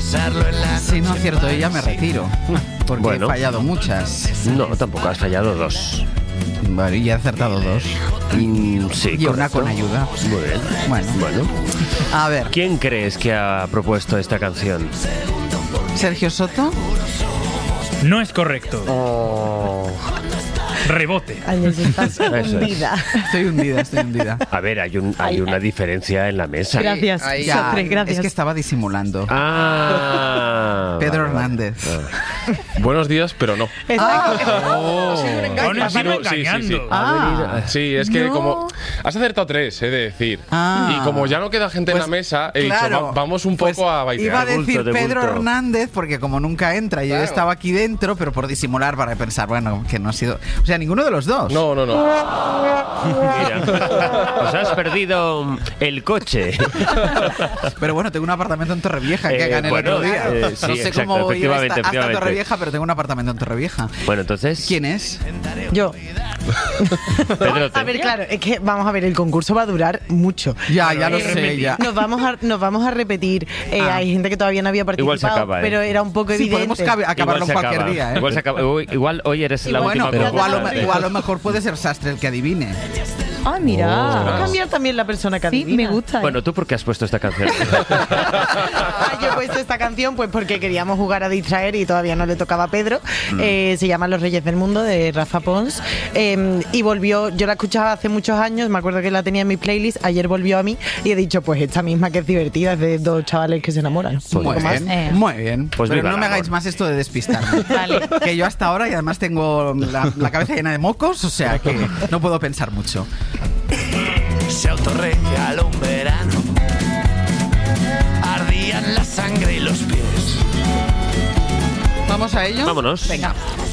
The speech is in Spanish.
Si no acierto ella, me retiro. Porque Bueno. he fallado muchas. No, tampoco, has fallado 2. Vale, y he acertado 2. Sí, Y una correcto. con ayuda. Muy bien. Bueno. A ver, ¿Quién crees que ha propuesto esta canción? Sergio Soto. No es correcto. Oh. Rebote. Ay, estás Eso es. hundida. Estoy hundida. A ver, hay una diferencia en la mesa. Gracias, Ahí Sotre, gracias. Es que estaba disimulando. Ah. Pedro vale, vale. Hernández. Buenos días, pero no. Aún encima Sí. engañando. Sí, es que No. como has acertado 3, he de decir. Ah. Y como ya no queda gente en Pues, la mesa, he dicho, claro, vamos un pues poco a bailar. Iba a decir de bulto. Pedro Hernández, porque como nunca entra, yo estaba aquí dentro, pero por disimular, para pensar, bueno, que no ha sido. O sea, ninguno de los dos. No. Mira, os has perdido el coche. Pero bueno, tengo un apartamento en Torrevieja que gané bueno, el otro día. sí, No sé exacto, cómo voy a ir efectivamente. hasta Torrevieja, pero tengo un apartamento en Torrevieja. Bueno, entonces, ¿Quién es? Yo. Pedro, A ver, claro, es que vamos a ver, el concurso va a durar mucho. Ya lo sé, ya. Nos vamos a repetir. Hay gente que todavía no había participado, Igual se acaba, pero era un poco Sí, evidente. podemos acabarlo igual se cualquier acaba. día, ¿eh? Igual se acaba. Igual hoy eres la Bueno, última o a lo concursante. o a lo mejor puede ser Sastre el que adivine. Ah, mira. Va a cambiar también la persona que Sí, adivina. me gusta. Bueno, ¿tú por qué has puesto esta canción? Yo he puesto esta canción pues porque queríamos jugar a distraer y todavía no le tocaba a Pedro. Se llama Los Reyes del Mundo, de Rafa Pons. Y volvió, yo la escuchaba hace muchos años, me acuerdo que la tenía en mi playlist, ayer volvió a mí y he dicho, pues esta misma que es divertida, es de dos chavales que se enamoran. Un Muy poco más. bien, muy bien. Pues pero viva no el me amor. hagáis más esto de despistarme. Vale. Que yo hasta ahora, y además tengo la cabeza llena de mocos, o sea que no puedo pensar mucho. Se autorregaló un verano, ardían la sangre y los pies. ¿Vamos a ello? Vámonos. Venga.